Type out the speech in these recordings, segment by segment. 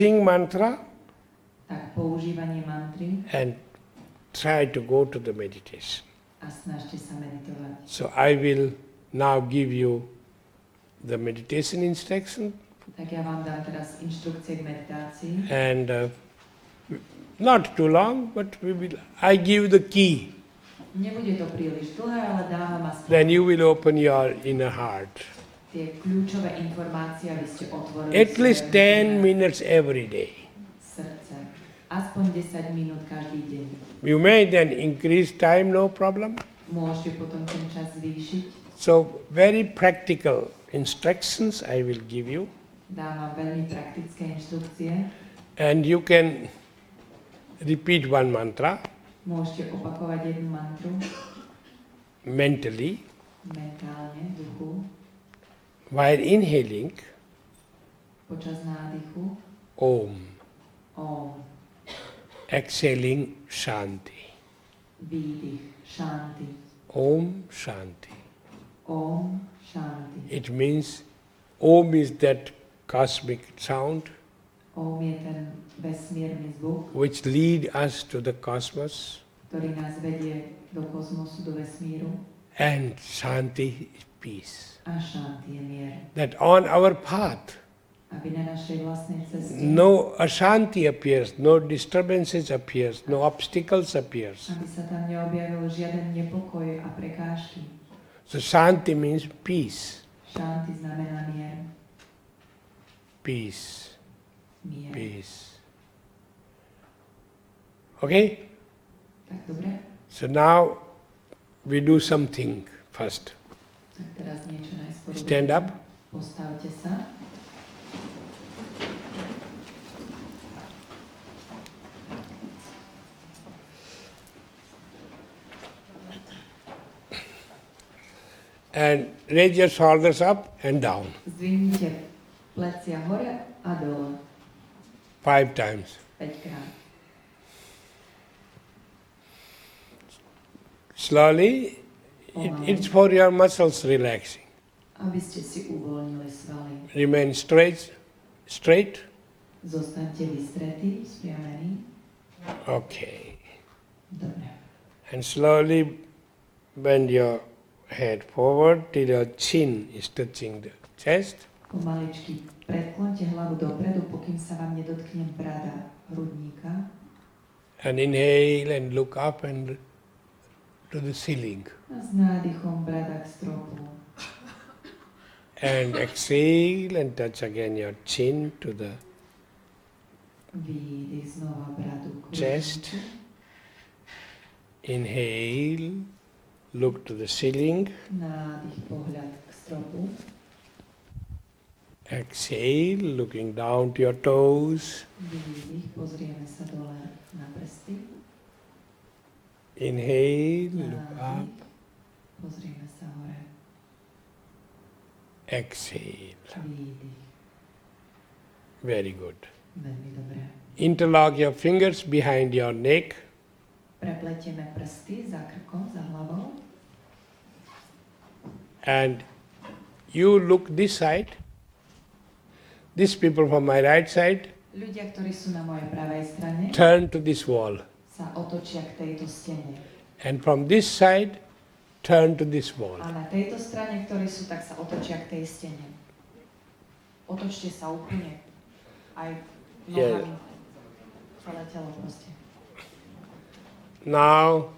Sing mantra tak používanie mantry and try to go to the meditation. a snažte sa meditovať. So I will now give you the meditation instruction. Tak ja vám dám teraz inštrukcie k meditácii. And not too long, but I give the key. Nebude to príliš dlhé, ale dávam aspoň Then you will open your inner heart. tie kľúčové informácie, aby ste otvorili At least svoje 10 minutes every day. srdce. Aspoň 10 minút každý deň. You may then increase time, no problem. Môžete potom ten čas zvýšiť. So very practical instructions I will give you. Dám vám veľmi praktické inštrukcie. And you can repeat one mantra Môžete opakovať jednu mantru mentally. mentálne, v duchu, While inhaling, počas nádychu. Om. Om. Exhaling, Shanti. Výdych. Shanti. Om Shanti. Om Shanti. It means Om is that cosmic sound Om je ten vesmírny zvuk, which lead us to the cosmos, ktorý nás vedie do kozmosu, do vesmíru. and Shanti is peace. A Shanti je mier. That on our path, Aby na našej vlastnej ceste no Ashanti appears, no disturbances appears, no obstacles appears. aby sa tam neobjavil žiaden nepokoj a prekážky. So Shanti means peace. Shanti znamená mier. Peace. Mier. Peace. Okay? Tak dobre? So now we do something first. Tak teraz niečo najskôr. Stand up. Postavte sa. And raise your shoulders up and down. Zdvihnite plecia hore a dole. 5 times. 5 krát. Slowly, it's for your muscles relaxing. Aby ste si uvoľnili svaly. Remain straight. Zostaňte vystretí, spriamení. Okay. Dobre. And slowly bend your head forward till your chin is touching the chest. Pomaličky predklonte hlavu dopredu, pokým sa vám nedotkne brada hrudníka. And inhale and look up and to the ceiling. A s nádychom brada k stropu. And exhale and touch again your chin to the Výdych znova bradu k chest. hrudníku. Inhale, look to the ceiling. Nádych, pohľad k stropu. Exhale, looking down to your toes. Výdych, pozrieme sa dole na prsty. Inhale, look up. Nádych, pozrieme sa hore. Exhale. Výdych. Very good. Veľmi dobre. Interlock your fingers behind your neck. Prepletieme prsty za krkom, za hlavou. And you look this side. These people from my right side Ľudia, ktorí sú na mojej pravej strane, turn to this wall. sa otočia k tejto stene. And from this side, turn to this wall. A na tejto strane, ktorí sú, tak sa otočia k tej stene. Otočte sa úplne. Aj nohami. Celé telo proste. Now,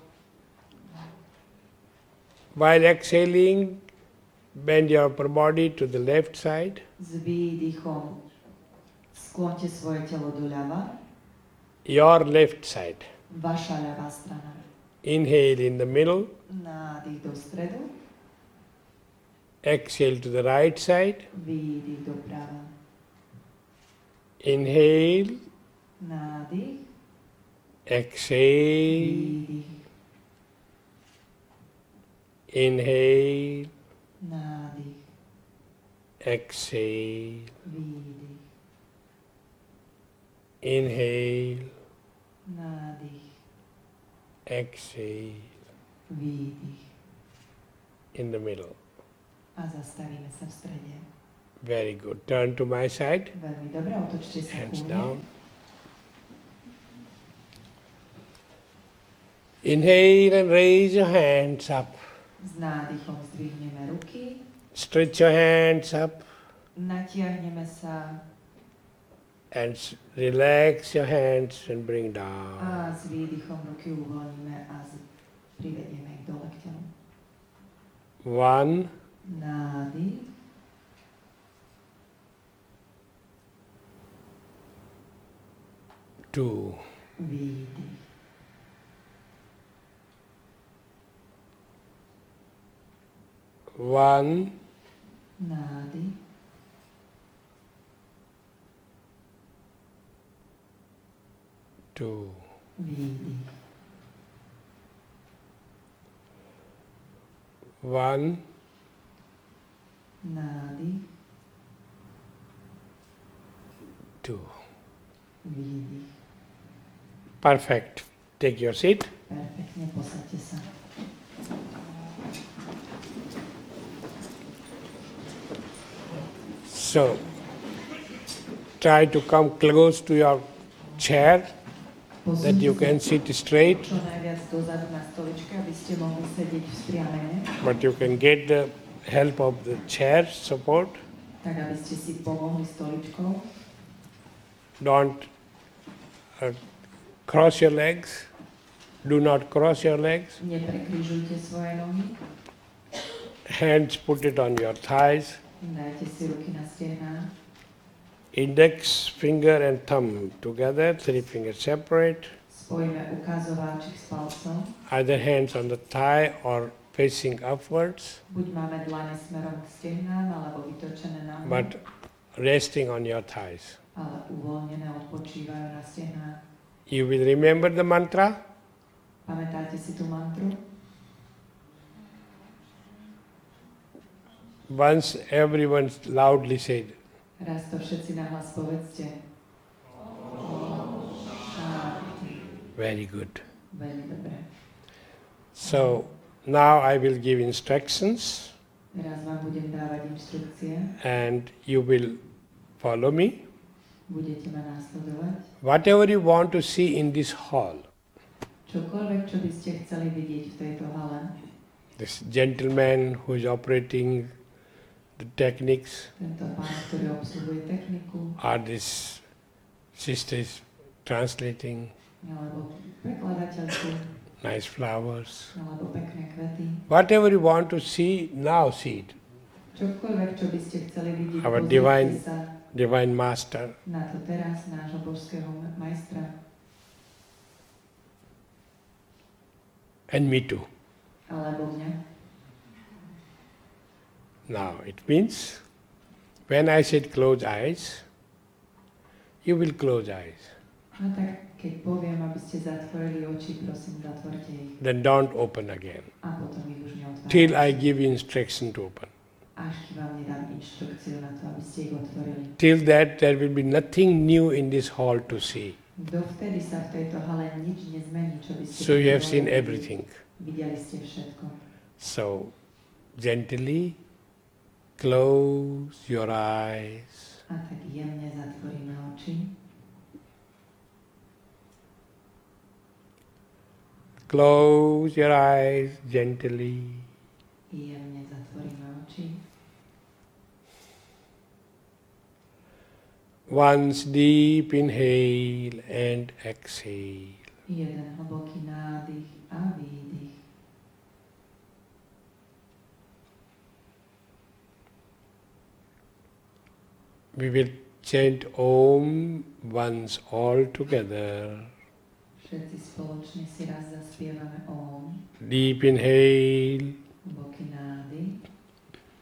while exhaling, bend your upper body to the left side. S výdychom sklonte svoje telo doľava. Your left side. Vaša ľavá strana. Inhale in the middle. Nádych do stredu. Exhale to the right side. Výdych doprava. Inhale. Nádych. Exhale. Výdych. Inhale. Nádych. Exhale. Výdych. Inhale. Nádych. Exhale. Výdych. In the middle. A zastavíme sa v strede. Very good. Turn to my side. Veľmi dobre, otočte sa Hands ku mne. down. Inhale and raise your hands up. S nádychom zdvihneme ruky, Stretch your hands up natiahneme sa and relax your hands and bring a down. s výdychom ruky uvoľníme a privedieme ich do lakťov. 1, Nádych, 2, výdych. One, Nádych, 2, výdych. 1, Nádych, 2. výdych. Perfect. Take your seat. Perfektne, posaďte sa. So, try to come close to your chair that you can sit straight, Čo najviac dozadu na stoličke, aby ste mohli sedieť vzpriamene, but you can get the help of the chair support. tak aby ste si pomohli stoličkou. Don't cross your legs. Do not cross your legs. Neprekrižujte svoje nohy. Hands put it on your thighs. Dajte si ruky na stehná. Index finger and thumb together, 3 fingers separate. Spojíme ukazováčik s palcom. Either hands on the thigh or facing upwards, Buď máme dlane smerom k stehnám, alebo vytočené na but resting on your thighs. ale uvoľnené odpočívajú na stehnách. You will remember the mantra. Pamätáte si tú mantru? Once everyone loudly said, Raz to všetci nahlas povedzte. very good. Veľmi dobre. So now I will give instructions Teraz vám budem dávať inštrukcie. and you will follow me. Budete ma následovať. Whatever you want to see in this hall, Čokoľvek, čo by ste chceli vidieť v tejto hale, this gentleman who is operating the techniques, tento pán, ktorý obsluhuje techniku, or this sister is translating alebo prekladateľku, nice flowers. alebo pekné kvety. Whatever you want to see, now see it. Čokoľvek, čo by ste chceli vidieť, Our pozrite divine- sa Divine Master. na to teraz, nášho božského majstra, And me too. alebo mňa. Now, it means when I said close eyes, you will close eyes. No tak, keď poviem, aby ste zatvorili oči, prosím, zatvorte ich. Then don't open again A potom ich už till I neotvárate. give you instruction to open. Až kým vám nedám inštrukciu na to, aby ste ich otvorili. Till that, there will be nothing new in this hall to see. Dovtedy sa v tejto hale nič nezmení, čo by ste... So you have seen potrebovali. everything. Videli ste všetko. So, gently close your eyes. A tak jemne zatvoríme oči. Close your eyes gently. Jemne zatvoríme oči. Once deep inhale and exhale. Jeden hlboký nádych a výdych. We will chant Om once all together. Všetci spoločne si raz zaspievame Om. Deep inhale Hlboký nádych